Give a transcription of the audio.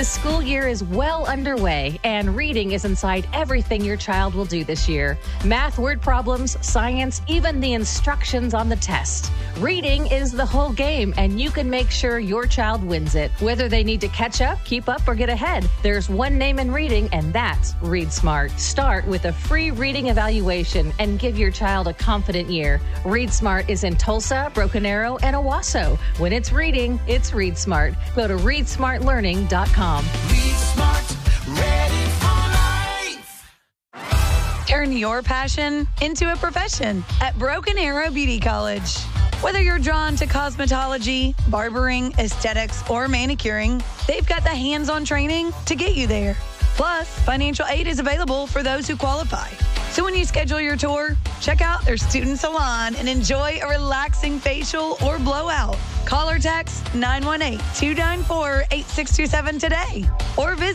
The school year is well underway, and reading is inside everything your child will do this year. Math, word problems, science, even the instructions on the test. Reading is the whole game, and you can make sure your child wins it. Whether they need to catch up, keep up, or get ahead, there's one name in reading, and that's Read Smart. Start with a free reading evaluation and give your child a confident year. Read Smart is in Tulsa, Broken Arrow, and Owasso. When it's reading, it's Read Smart. Go to readsmartlearning.com. Read Smart, ready for life. Turn your passion into a profession at Broken Arrow Beauty College. Whether you're drawn to cosmetology, barbering, aesthetics, or manicuring, they've got the hands-on training to get you there. Plus, financial aid is available for those who qualify. So when you schedule your tour, check out their student salon and enjoy a relaxing facial or blowout. Call or text 918-294-8627 today or visit